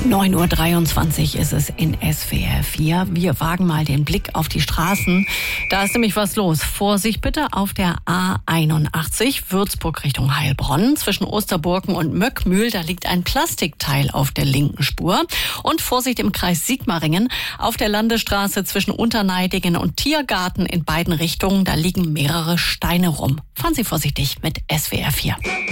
9:23 Uhr ist es in SWR 4. Wir wagen mal den Blick auf die Straßen. Da ist nämlich was los. Vorsicht bitte auf der A81 Würzburg Richtung Heilbronn. Zwischen Osterburken und Möckmühl, da liegt ein Plastikteil auf der linken Spur. Und Vorsicht im Kreis Sigmaringen. Auf der Landesstraße zwischen Unterneidingen und Tiergarten in beiden Richtungen, da liegen mehrere Steine rum. Fahren Sie vorsichtig mit SWR 4.